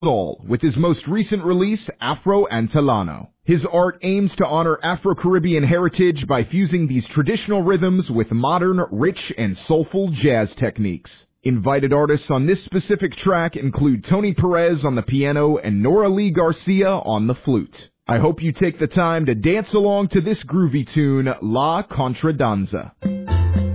All with his most recent release, Afro Antillano. His art aims to honor Afro-Caribbean heritage by fusing these traditional rhythms with modern, rich, and soulful jazz techniques. Invited artists on this specific track include Tony Perez on the piano and Nora Lee Garcia on the flute. I hope you take the time to dance along to this groovy tune, La Contradanza.